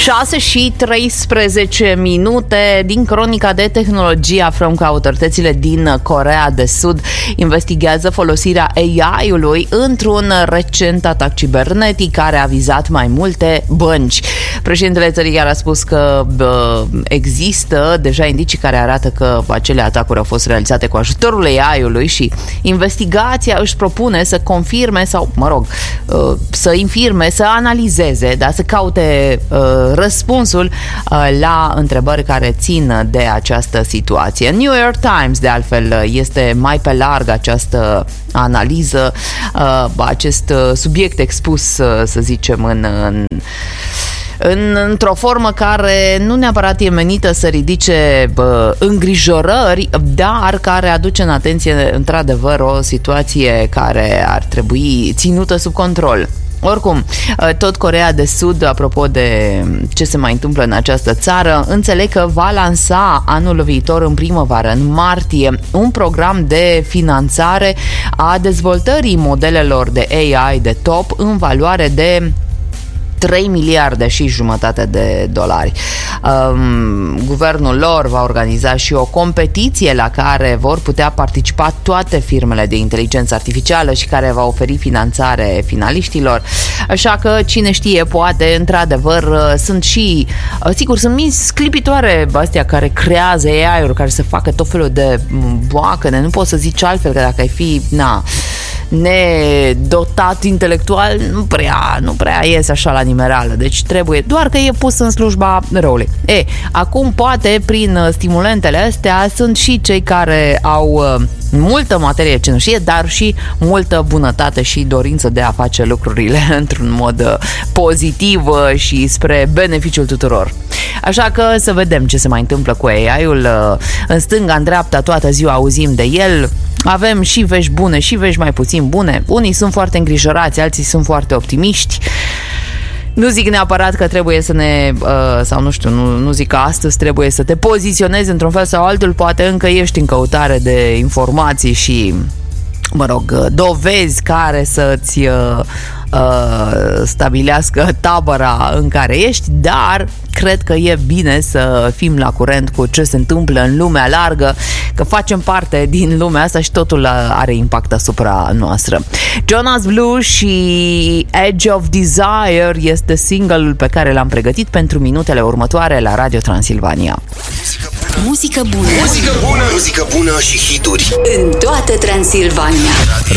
6:13 din cronica de tehnologie aflăm că autoritățile din Coreea de Sud investigează folosirea AI-ului într-un recent atac cibernetic care a vizat mai multe bănci. Președintele țării chiar a spus că există deja indicii care arată că acele atacuri au fost realizate cu ajutorul AI-ului și investigația își propune să confirme sau, să infirme, să analizeze, dar să caute răspunsul la întrebări care țin de această situație. New York Times, de altfel, este mai pe larg această analiză, acest subiect expus, să zicem, într-o formă care nu neapărat e menită să ridice îngrijorări, dar care aduce în atenție într-adevăr o situație care ar trebui ținută sub control. Oricum, tot Coreea de Sud, apropo de ce se mai întâmplă în această țară, înțeleg că va lansa anul viitor, în primăvară, în martie, un program de finanțare a dezvoltării modelelor de AI de top în valoare de 3 miliarde și jumătate de dolari. Guvernul lor va organiza și o competiție la care vor putea participa toate firmele de inteligență artificială și care va oferi finanțare finaliștilor. Așa că, cine știe, poate, într-adevăr, sunt și, sigur, sunt minți sclipitoare astea care creează AI-uri, care să facă tot felul de boacăne. Nu poți să zici altfel, că dacă ai fi, nedotat intelectual, nu prea iese așa la nimereală. Deci trebuie, doar că e pus în slujba răului. Acum poate prin stimulentele astea sunt și cei care au multă materie cenușie, dar și multă bunătate și dorință de a face lucrurile într-un mod pozitiv și spre beneficiul tuturor. Așa că să vedem ce se mai întâmplă cu AI-ul. În stânga, în dreapta, toată ziua auzim de el. Avem și vești bune și vești mai puțin bune. Unii sunt foarte îngrijorați, alții sunt foarte optimiști. Nu zic neapărat că trebuie să ne, sau nu știu, nu zic că astăzi trebuie să te poziționezi într-un fel sau altul, poate încă ești în căutare de informații și, dovezi care să-ți stabilească tabăra în care ești, dar cred că e bine să fim la curent cu ce se întâmplă în lumea largă, că facem parte din lumea asta și totul are impact asupra noastră. Jonas Blue și Edge of Desire este single-ul pe care l-am pregătit pentru minutele următoare la Radio Transilvania. Muzică bună. Muzică bună. Muzică bună și hituri în toată Transilvania.